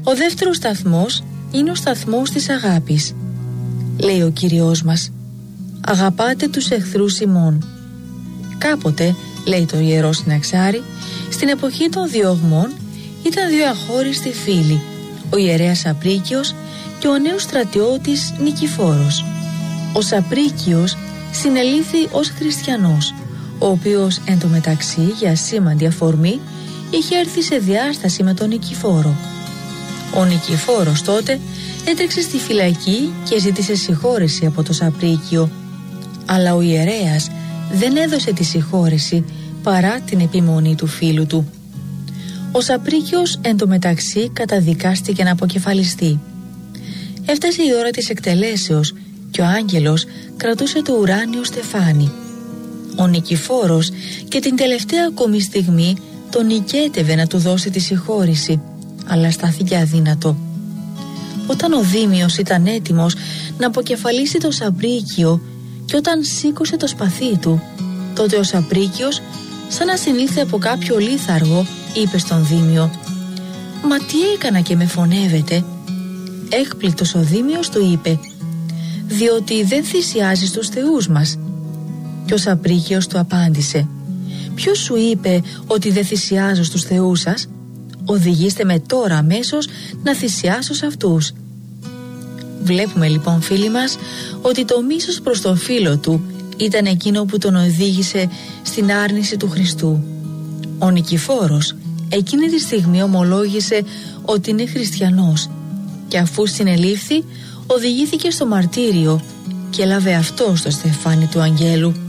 Ο δεύτερος σταθμός είναι ο σταθμός της αγάπης. Λέει ο Κύριος μας: αγαπάτε τους εχθρούς ημών. Κάποτε, λέει το Ιερό Συναξάρι, στην εποχή των διωγμών ήταν δύο αχώριστοι φίλοι, ο ιερέας Σαπρίκιος και ο νέος στρατιώτης Νικηφόρος. Ο Σαπρίκιος συνελήφθη ως χριστιανός, ο οποίος εν τω μεταξύ για σήμαντη αφορμή είχε έρθει σε διάσταση με τον Νικηφόρο. Ο Νικηφόρος τότε έτρεξε στη φυλακή και ζήτησε συγχώρεση από το Σαπρίκιο, αλλά ο ιερέας δεν έδωσε τη συγχώρεση παρά την επιμονή του φίλου του. Ο Σαπρίκιος εν τω μεταξύ καταδικάστηκε να αποκεφαλιστεί. Έφτασε η ώρα της εκτελέσεως και ο άγγελος κρατούσε το ουράνιο στεφάνι. Ο Νικηφόρος και την τελευταία ακόμη στιγμή τον νικέτευε να του δώσει τη συγχώρηση, αλλά στάθηκε αδύνατο. Όταν ο Δήμιος ήταν έτοιμος να αποκεφαλίσει το Σαπρίκιο και όταν σήκωσε το σπαθί του, τότε ο Σαπρίκιος, σαν να συνήλθε από κάποιο λίθαργο, είπε στον Δήμιο: «Μα τι έκανα και με φωνεύετε?» Έκπληκτος ο Δήμιος του είπε: «Διότι δεν θυσιάζεις τους θεούς μας». Και ο Σαπρίκιος του απάντησε: «Ποιος σου είπε ότι δεν θυσιάζω στους θεούς σας? Οδηγήστε με τώρα αμέσως να θυσιάσω σε αυτούς». Βλέπουμε λοιπόν, φίλοι μας, ότι το μίσος προς τον φίλο του ήταν εκείνο που τον οδήγησε στην άρνηση του Χριστού. Ο Νικηφόρος εκείνη τη στιγμή ομολόγησε ότι είναι χριστιανός και αφού συνελήφθη οδηγήθηκε στο μαρτύριο και έλαβε αυτό στο στεφάνι του αγγέλου.